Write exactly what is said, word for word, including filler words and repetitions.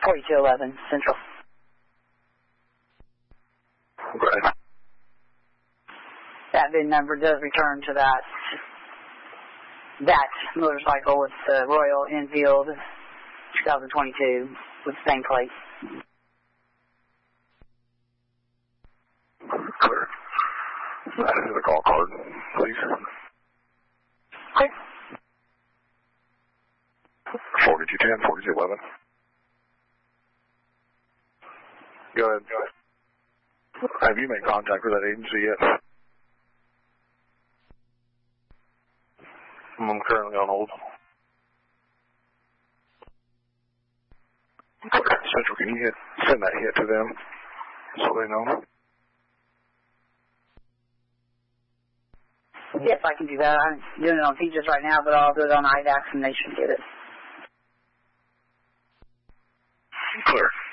forty-two eleven Central. Okay. That V I N number does return to that that motorcycle with the Royal Enfield twenty twenty-two with the same plate. Clear. That is the call card, please. Okay. forty-two ten, forty-two eleven. Go ahead. Go ahead. Have you made contact with that agency yet? I'm currently on hold. Central, can you hit, send that hit to them so they know? Yes, I can do that. I'm doing it on Teachers right now, but I'll do it on I D A C and they should get it. Clear.